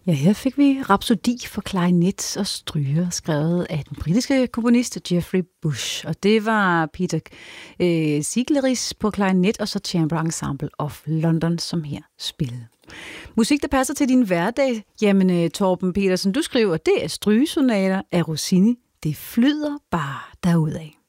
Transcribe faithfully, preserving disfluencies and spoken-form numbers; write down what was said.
Ja, her fik vi Rhapsodi for klarinet og stryger, skrevet af den britiske komponist Geoffrey Bush. Og det var Peter øh, Sigleris på klarinet og så Chamber Ensemble of London, som her spillede. Musik, der passer til din hverdag. Jamen, øh, Torben Petersen, du skriver, det er strygesonater af Rossini. Det flyder bare derudad.